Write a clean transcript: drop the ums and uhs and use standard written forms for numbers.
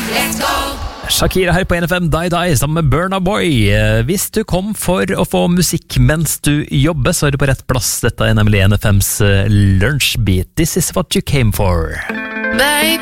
Shakira her på NFM, Die Die, sammen med Burna Boy. Hvis du kom for å få musikk mens du jobber, så er du på rett plass. Dette er nemlig NFMs lunsjbeat. This is what you came for.